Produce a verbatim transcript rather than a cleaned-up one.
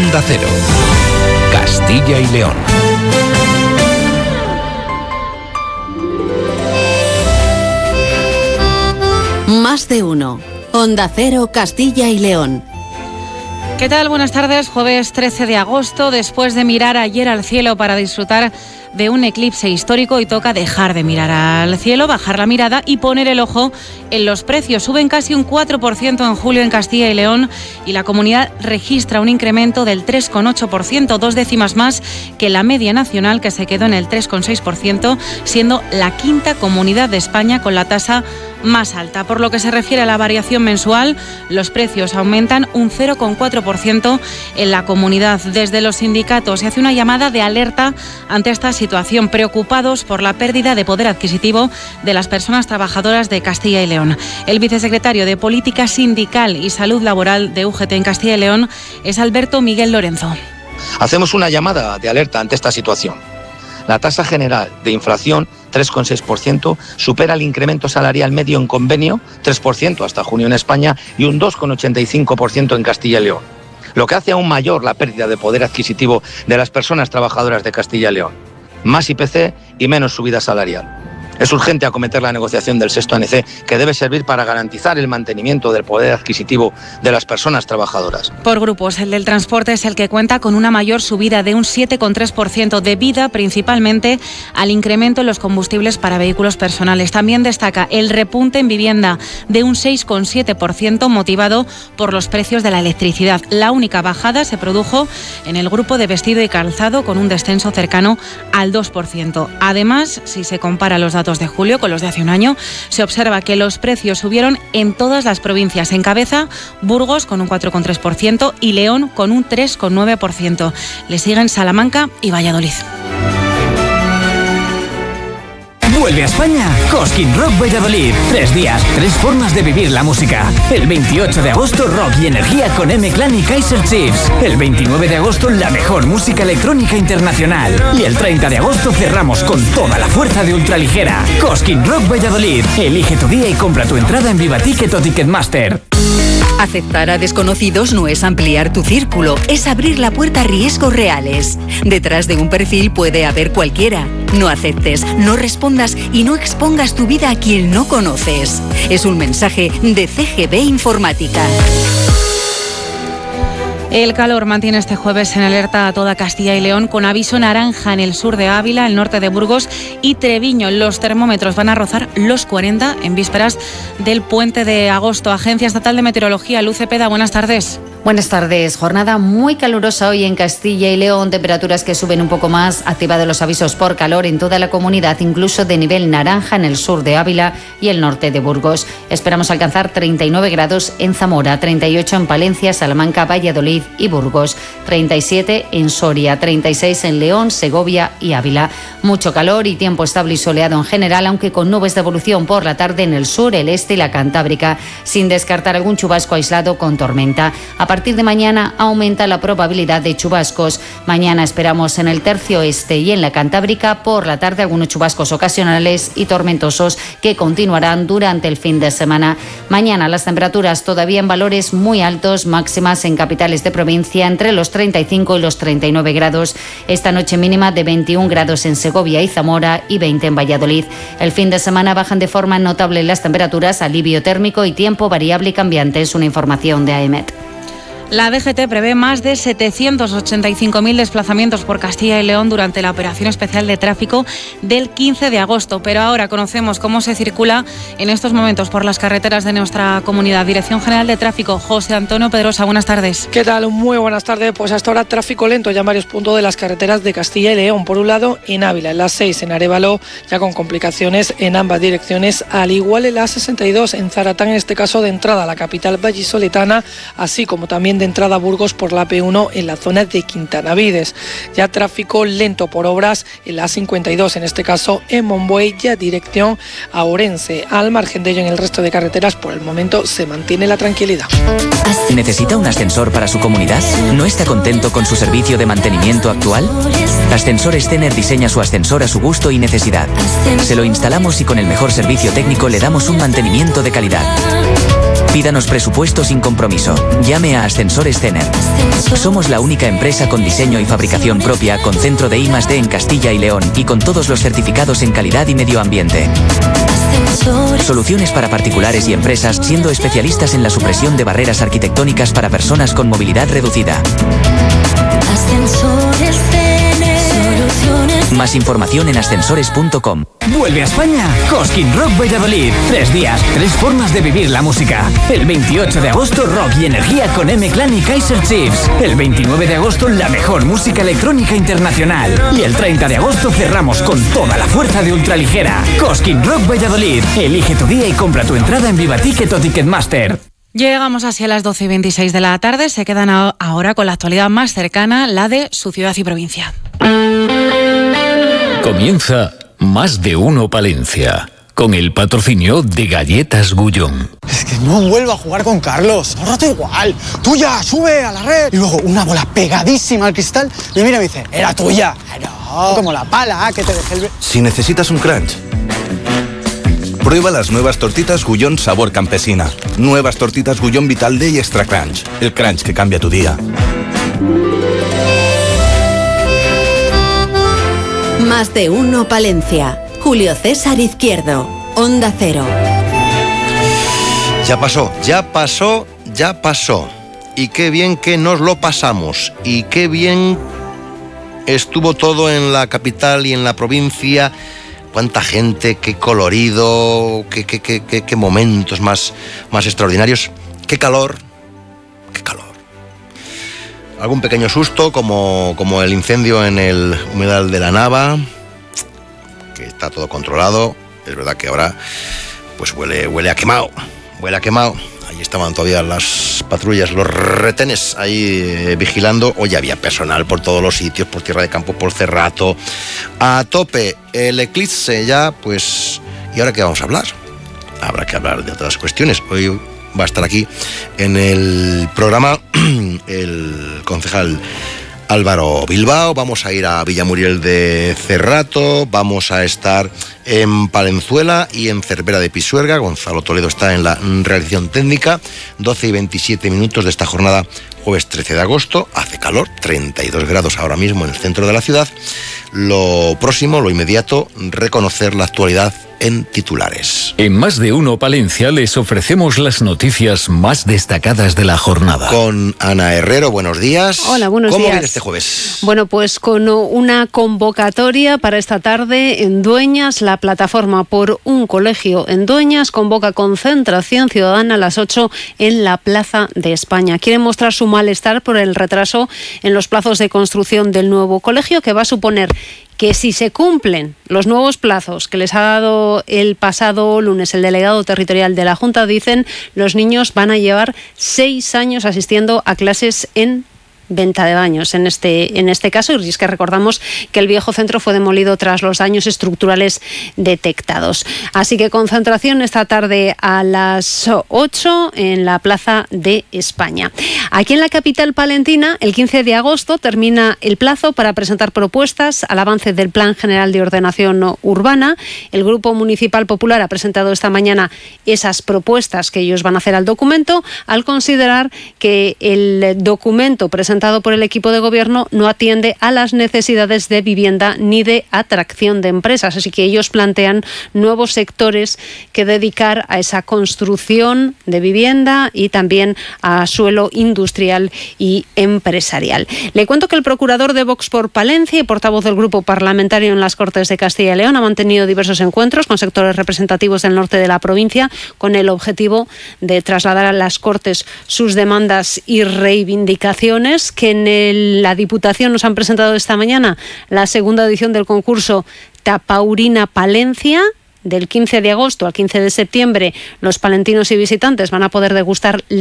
Onda Cero, Castilla y León. Más de uno. Onda Cero, Castilla y León. ¿Qué tal? Buenas tardes. Jueves trece de agosto. Después de mirar ayer al cielo para disfrutar de un eclipse histórico, hoy toca dejar de mirar al cielo, bajar la mirada y poner el ojo en los precios. Suben casi un cuatro por ciento en julio en Castilla y León y la comunidad registra un incremento del tres coma ocho por ciento, dos décimas más que la media nacional, que se quedó en el tres coma seis por ciento, siendo la quinta comunidad de España con la tasa más alta. Por lo que se refiere a la variación mensual, los precios aumentan un cero coma cuatro por ciento en la comunidad. Desde los sindicatos se hace una llamada de alerta ante esta situación, preocupados por la pérdida de poder adquisitivo de las personas trabajadoras de Castilla y León. El vicesecretario de Política Sindical y Salud Laboral de U G T en Castilla y León es Alberto Miguel Lorenzo. Hacemos una llamada de alerta ante esta situación. La tasa general de inflación, tres coma seis por ciento, supera el incremento salarial medio en convenio, tres por ciento hasta junio en España, y un dos coma ochenta y cinco por ciento en Castilla y León, lo que hace aún mayor la pérdida de poder adquisitivo de las personas trabajadoras de Castilla y León. Más I P C y menos subida salarial. Es urgente acometer la negociación del sexto A N C, que debe servir para garantizar el mantenimiento del poder adquisitivo de las personas trabajadoras. Por grupos, el del transporte es el que cuenta con una mayor subida de un siete coma tres por ciento, debida principalmente al incremento en los combustibles para vehículos personales. También destaca el repunte en vivienda de un seis coma siete por ciento, motivado por los precios de la electricidad. La única bajada se produjo en el grupo de vestido y calzado, con un descenso cercano al dos por ciento. Además, si se compara los datos de julio con los de hace un año, se observa que los precios subieron en todas las provincias. Encabeza Burgos con un cuatro coma tres por ciento y León con un tres coma nueve por ciento. Le siguen Salamanca y Valladolid. Vuelve a España Cosquín Rock Valladolid. Tres días, tres formas de vivir la música. El veintiocho de agosto, rock y energía con M-Clan y Kaiser Chiefs. El veintinueve de agosto, la mejor música electrónica internacional. Y el treinta de agosto cerramos con toda la fuerza de ultraligera. Cosquín Rock Valladolid. Elige tu día y compra tu entrada en Viva Ticket o Ticketmaster. Aceptar a desconocidos no es ampliar tu círculo, es abrir la puerta a riesgos reales. Detrás de un perfil puede haber cualquiera. No aceptes, no respondas y no expongas tu vida a quien no conoces. Es un mensaje de C G B Informática. El calor mantiene este jueves en alerta a toda Castilla y León, con aviso naranja en el sur de Ávila, el norte de Burgos y Treviño. Los termómetros van a rozar los cuarenta en vísperas del puente de agosto. Agencia Estatal de Meteorología, Luz Cepeda, buenas tardes. Buenas tardes. Jornada muy calurosa hoy en Castilla y León, temperaturas que suben un poco más, activados los avisos por calor en toda la comunidad, incluso de nivel naranja en el sur de Ávila y el norte de Burgos. Esperamos alcanzar treinta y nueve grados en Zamora, treinta y ocho en Palencia, Salamanca, Valladolid y Burgos, treinta y siete en Soria, treinta y seis en León, Segovia y Ávila. Mucho calor y tiempo estable y soleado en general, aunque con nubes de evolución por la tarde en el sur, el este y la Cantábrica, sin descartar algún chubasco aislado con tormenta. A partir de mañana aumenta la probabilidad de chubascos. Mañana esperamos en el tercio este y en la Cantábrica por la tarde algunos chubascos ocasionales y tormentosos que continuarán durante el fin de semana. Mañana las temperaturas todavía en valores muy altos, máximas en capitales de provincia entre los treinta y cinco y los treinta y nueve grados. Esta noche mínima de veintiún grados en Segovia y Zamora y veinte en Valladolid. El fin de semana bajan de forma notable las temperaturas, alivio térmico y tiempo variable y cambiante. Es una información de AEMET. La D G T prevé más de setecientos ochenta y cinco mil desplazamientos por Castilla y León durante la operación especial de tráfico del quince de agosto. Pero ahora conocemos cómo se circula en estos momentos por las carreteras de nuestra comunidad. Dirección General de Tráfico, José Antonio Pedrosa, buenas tardes. ¿Qué tal? Muy buenas tardes. Pues hasta ahora tráfico lento ya en varios puntos de las carreteras de Castilla y León. Por un lado, en Ávila, en la seis, en Arévalo, ya con complicaciones en ambas direcciones. Al igual en la sesenta y dos, en Zaratán, en este caso de entrada a la capital vallisoletana, así como también de entrada a Burgos por la P uno en la zona de Quintanavides. Ya tráfico lento por obras en la cincuenta y dos, en este caso en Monbuey, ya dirección a Orense. Al margen de ello, en el resto de carreteras, por el momento se mantiene la tranquilidad. ¿Necesita un ascensor para su comunidad? ¿No está contento con su servicio de mantenimiento actual? Ascensores Tener diseña su ascensor a su gusto y necesidad. Se lo instalamos y con el mejor servicio técnico le damos un mantenimiento de calidad. Pídanos presupuesto sin compromiso. Llame a Ascensores Cener. Somos la única empresa con diseño y fabricación propia, con centro de I más D en Castilla y León y con todos los certificados en calidad y medio ambiente. Soluciones para particulares y empresas, siendo especialistas en la supresión de barreras arquitectónicas para personas con movilidad reducida. Ascensores Cener. Soluciones. Más información en ascensores punto com. Vuelve a España Cosquín Rock Valladolid. Tres días, tres formas de vivir la música. El veintiocho de agosto, rock y energía con M-Clan y Kaiser Chiefs. El veintinueve de agosto, la mejor música electrónica internacional. Y el treinta de agosto cerramos con toda la fuerza de ultraligera. Cosquín Rock Valladolid. Elige tu día y compra tu entrada en Vivaticket o Ticketmaster. Llegamos así a las doce y veintiséis de la tarde. Se quedan ahora con la actualidad más cercana, la de su ciudad y provincia. Comienza Más de Uno Palencia, con el patrocinio de Galletas Gullón. Es que no vuelvo a jugar con Carlos, un rato igual. Tuya, sube a la red. Y luego una bola pegadísima al cristal y mira y me dice, era tuya. No, como la pala que te dejé el... Si necesitas un crunch, prueba las nuevas tortitas Gullón sabor campesina. Nuevas tortitas Gullón Vital D y Extra Crunch. El crunch que cambia tu día. Más de Uno Palencia. Julio César Izquierdo. Onda Cero. Ya pasó, ya pasó, ya pasó. Y qué bien que nos lo pasamos. Y qué bien estuvo todo en la capital y en la provincia. Cuánta gente, qué colorido, qué, qué, qué, qué, qué momentos más, más extraordinarios. Qué calor, qué calor. Algún pequeño susto, como, como el incendio en el humedal de la Nava, que está todo controlado. Es verdad que ahora pues huele, huele a quemado, huele a quemado. Ahí estaban todavía las patrullas, los retenes ahí eh, vigilando. Hoy había personal por todos los sitios, por Tierra de Campo, por Cerrato. A tope, el eclipse ya, pues... ¿Y ahora qué vamos a hablar? Habrá que hablar de otras cuestiones. Hoy va a estar aquí en el programa el concejal Álvaro Bilbao. Vamos a ir a Villamuriel de Cerrato, vamos a estar en Palenzuela y en Cervera de Pisuerga. Gonzalo Toledo está en la realización técnica. doce y veintisiete minutos de esta jornada, jueves trece de agosto. Hace calor, treinta y dos grados ahora mismo en el centro de la ciudad. Lo próximo, lo inmediato, reconocer la actualidad en titulares. En Más de Uno Palencia les ofrecemos las noticias más destacadas de la jornada. Con Ana Herrero, buenos días. Hola, buenos ¿Cómo días. viene este jueves? Bueno, pues con una convocatoria para esta tarde en Dueñas. La plataforma Por un Colegio en Dueñas convoca concentración ciudadana a las ocho en la Plaza de España. Quieren mostrar su malestar por el retraso en los plazos de construcción del nuevo colegio, que va a suponer que si se cumplen los nuevos plazos que les ha dado el pasado lunes el delegado territorial de la Junta, dicen, los niños van a llevar seis años asistiendo a clases en venta de baños en este, en este caso, y es que recordamos que el viejo centro fue demolido tras los daños estructurales detectados. Así que concentración esta tarde a las ocho en la Plaza de España. Aquí en la capital palentina, el quince de agosto termina el plazo para presentar propuestas al avance del Plan General de Ordenación Urbana. El Grupo Municipal Popular ha presentado esta mañana esas propuestas que ellos van a hacer al documento, al considerar que el documento presentado por el equipo de gobierno no atiende a las necesidades de vivienda ni de atracción de empresas. Así que ellos plantean nuevos sectores que dedicar a esa construcción de vivienda y también a suelo industrial y empresarial. Le cuento que el procurador de Vox por Palencia y portavoz del grupo parlamentario en las Cortes de Castilla y León ha mantenido diversos encuentros con sectores representativos del norte de la provincia con el objetivo de trasladar a las Cortes sus demandas y reivindicaciones. Que en el, la Diputación nos han presentado esta mañana la segunda edición del concurso Tapaurina Palencia. Del quince de agosto al quince de septiembre, los palentinos y visitantes van a poder degustar